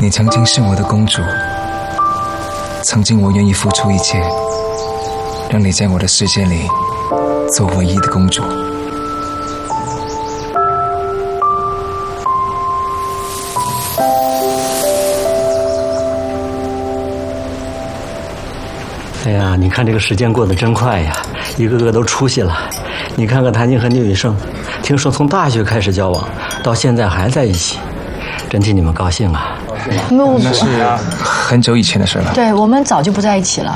你曾经是我的公主，曾经我愿意付出一切，让你在我的世界里做唯一的公主。 哎呀，你看这个时间过得真快呀，一个个都出息了。你看看谭晶和聂雨盛，听说从大学开始交往，到现在还在一起，真替你们高兴啊！ 那是很久以前的事了。 对，我们早就不在一起了。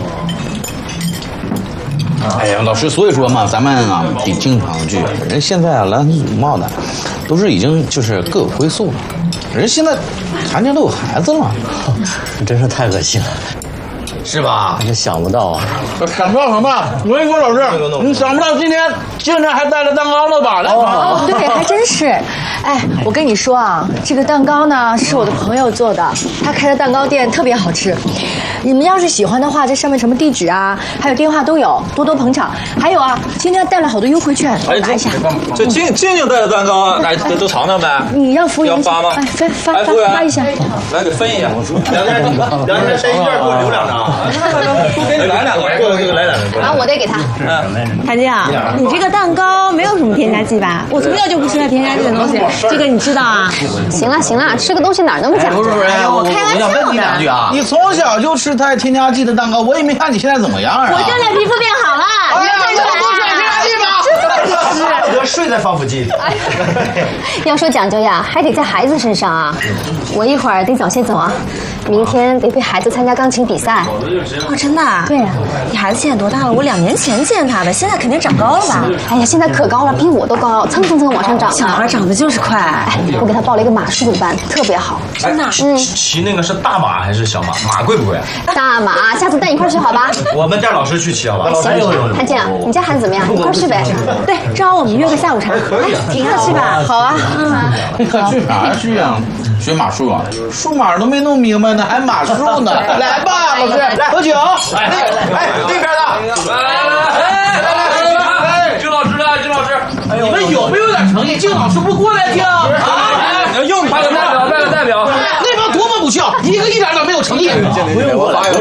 哎呀，老师，所以说嘛，咱们啊得经常聚。人现在啊，蓝紫帽的，都是已经就是各有归宿了。人现在谭晶都有孩子了， 真是太恶心了。 是吧？ 真想不到啊！ 想不到什么？我跟你说，老师，你想不到今天竟然还带了蛋糕了吧？ 哦，对，还真是。哎，我跟你说啊，这个蛋糕呢是我的朋友做的，他开的蛋糕店特别好吃。你们要是喜欢的话，这上面什么地址啊，还有电话都有，多多捧场。还有啊，今天带了好多优惠券，拿一下。 这静带的蛋糕，来都尝尝呗。 你让服务员要发吗？ 哎，发一下。 来给分一下。 两件生鱼片给我留两张。 给你来两个， 给我来两个。 啊，我得给他。 谭晶啊，你这个蛋糕没有什么添加剂吧？我从小就不吃添加剂的东西，这个你知道啊？ 行了行了，吃个东西哪那么讲究？ 我开玩笑的。 两句啊，你从小就吃带添加剂的蛋糕，我也没看你现在怎么样啊。 我现在皮肤变好了，你看出来都是添加剂吗？ 真的是。 睡在防腐剂里。 要说讲究呀，还得在孩子身上啊。我一会儿得早些走啊，明天得陪孩子参加钢琴比赛。 哦，真的？ 对呀。 你孩子现在多大了？我2年前见他的，现在肯定长高了吧？ 哎呀，现在可高了，比我都高，蹭蹭蹭往上涨。 小孩长得就是快。 哎，我给他报了一个马术班，特别好。 真的？ 骑那个是大马还是小马？马贵不贵？ 大马，下次带你一块去好吧？ 我们带老师去骑好吧？ 行，谭静，你家孩子怎么样？一块去呗。 对，正好我们约个下午茶。可以啊，挺好去吧？好啊。 去哪儿去啊？学马术啊？数码都没弄明白呢，还马术呢？来吧，老师，来喝酒。哎，这边的， 来，金老师来，金老师， 你们有没有点诚意？金老师不过来听啊？ 又派个代表， 那帮多么不孝，一个一点都没有诚意。 不用过来，